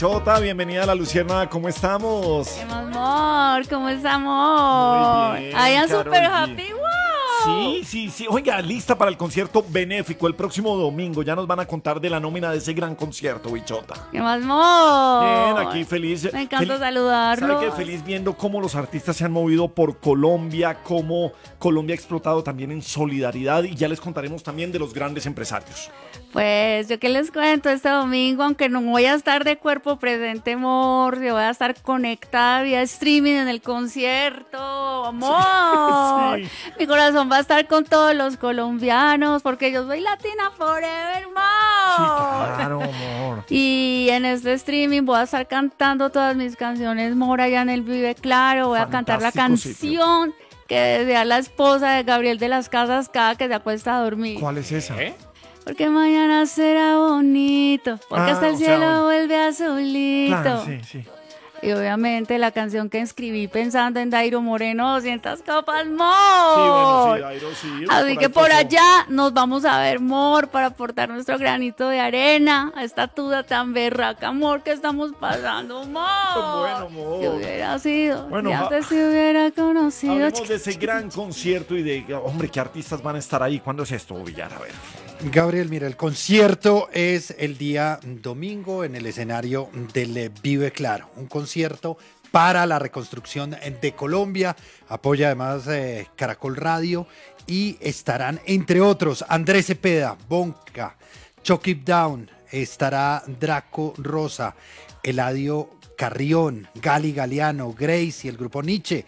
Chota, bienvenida a La Luciérnaga, ¿cómo estamos? ¡Qué más, amor! ¿Cómo estamos? Muy bien, I am Karol super G. happy, wow. Sí. Oiga, lista para el concierto benéfico el próximo domingo. Ya nos van a contar de la nómina de ese gran concierto, bichota. ¡Qué más, amor! Bien, aquí feliz. Me encanta fel- saludarlo. ¿Sabe qué? Feliz viendo cómo los artistas se han movido por Colombia, cómo Colombia ha explotado también en solidaridad y ya les contaremos también de los grandes empresarios. Pues, yo qué les cuento este domingo, aunque no voy a estar de cuerpo presente, amor, yo voy a estar conectada vía streaming en el concierto, amor. Sí. Mi corazón va a estar con todos los colombianos, porque yo soy Latina Forever, amor. Claro, amor. Y en este streaming voy a estar cantando todas mis canciones, Mora, allá en el Vive Claro. Voy a cantar la Fantástico canción que desea la esposa de Gabriel de las Casas cada que se acuesta a dormir. ¿Cuál es esa? Porque mañana será bonito, porque hasta el o sea, cielo vuelve azulito. Claro, sí. Y obviamente la canción que escribí pensando en Dairo Moreno, 200 copas, Sí, Mor. bueno, sí, Dairo, sí. Así ahí que por pasó. allá nos vamos a ver, Mor, para aportar nuestro granito de arena a esta tuda tan berraca, amor, que estamos pasando, Mor. Bueno, amor. Si hubiera sido, Bueno, si antes te hubiera conocido. Hablemos de ese gran concierto y de, hombre, qué artistas van a estar ahí. ¿Cuándo es esto, Villar? A ver. Gabriel, mira, el concierto es el día domingo en el escenario del Vive Claro, un concierto para la reconstrucción de Colombia, apoya además Caracol Radio y estarán entre otros Andrés Cepeda, Bonca, Chuck It Down, estará Draco Rosa, Eladio Carrión, Gali Galeano, Grace y el grupo Nietzsche,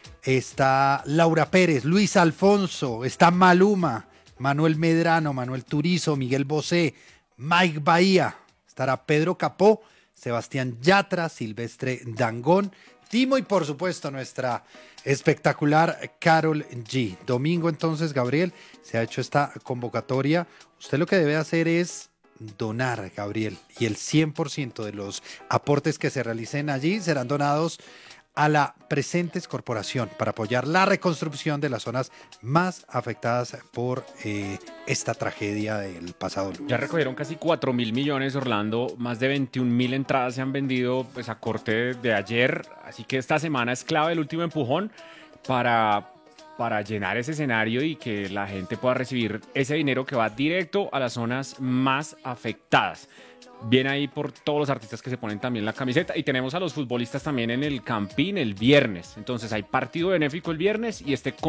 está Laura Pérez, Luis Alfonso, está Maluma, Manuel Medrano, Manuel Turizo, Miguel Bosé, Mike Bahía, estará Pedro Capó, Sebastián Yatra, Silvestre Dangond, Timo y por supuesto nuestra espectacular Karol G. Domingo entonces, Gabriel, se ha hecho esta convocatoria. Usted lo que debe hacer es donar, Gabriel, y el 100% de los aportes que se realicen allí serán donados a la Presentes Corporación para apoyar la reconstrucción de las zonas más afectadas por esta tragedia del pasado lunes. Ya recogieron casi 4.000 millones, Orlando. Más de 21.000 entradas se han vendido pues, a corte de ayer. Así que esta semana es clave el último empujón para llenar ese escenario y que la gente pueda recibir ese dinero que va directo a las zonas más afectadas. Bien ahí por todos los artistas que se ponen también la camiseta. Y tenemos a los futbolistas también en el Campín el viernes. Entonces hay partido benéfico el viernes y este